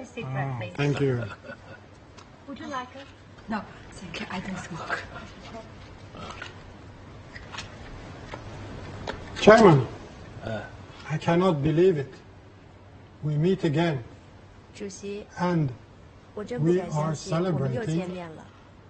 Oh, thank you. Would you like it? No, thank you. I don't smoke. Chairman, I cannot believe it. We meet again, 主席， and 我真不 we 敢 are 相信，我们又 celebrating 见面了。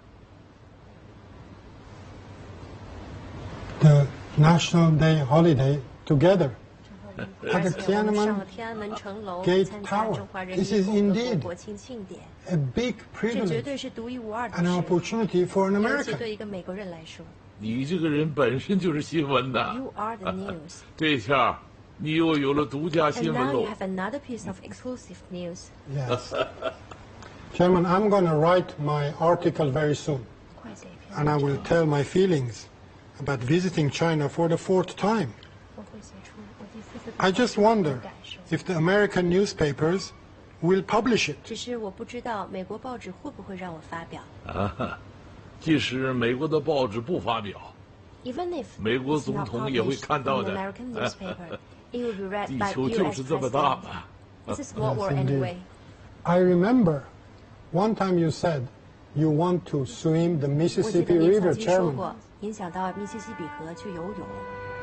the National Day holiday together 而 at the 且我们上 Tiananmen 了天安门城楼 Gate 参加 Tower. 中华人 This 民 is 共和国 indeed 国庆庆典， a big 这绝 privilege 对是独一无二的 and an 事， opportunity for an 尤其 American. 对一个美国人来说。 你这个人本身就是新闻的。 You are the news, 这下你又有了独家 and 新闻 now 喽 you。have another piece of exclusive news. Yes. Chairman, I'm going to write my article very soon, 快写一篇 and I 文 will 章， tell my feelings about visiting China for the 4th time. 我会写出我第4次 I just 的 wonder 感受。 if the American newspapers will publish it. 只是我不知道美国报纸会不会让我发表。 啊，即使美国的报纸不发表， Even if 美国 it's 总 not 统也会 published 看到 in 的。 an American newspaper, it will be read 地 by 球就 U.S. 是这么大 president. 嘛。 It's a small Yes, world indeed. anyway. I remember one time you said you want to swim the 我记 Mississippi 得您 River, 曾经说 Chairman. 过，您想到密西西比河去游泳。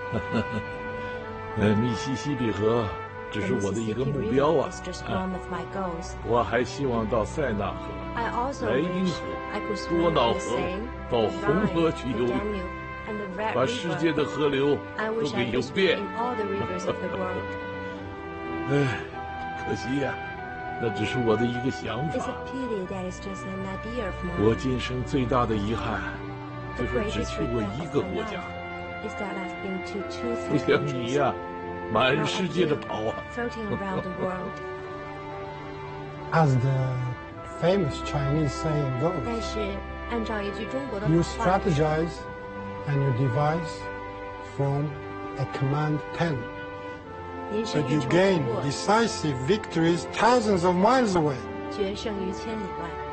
密西西比河只 The 是我的一个 Mississippi 目标 River 啊 is just one of my goals. 我还希望到塞纳河、 I also 莱茵 wish 河 I could、 多 swim 瑙 in the 河 Seine, 到 the 红河 Rhine, 去 the 游泳， Danube, and the Red 把世界 River. 的河流 I 都 wish 给 I 游 could swim 遍。 in all the rivers of the world. 唉，可惜呀、那只是我的一个想 It's 法 a。pity that it's just an idea of 我 mine. 今生最大的遗憾 The 就是只 greatest 去过 regret 一 of 个 my 国家， life is that I've been to 2 不 such 像你 countries. 呀、满 Now 世 I 界的 keep 跑啊。 floating around the world. As the famous Chinese saying 但 goes, 是按照一句中国的 you 古话， strategize and you devise from a command 10. 您是 But 运 you 筹 gain 帷幄， decisive victories thousands of miles away. 决胜于千里外。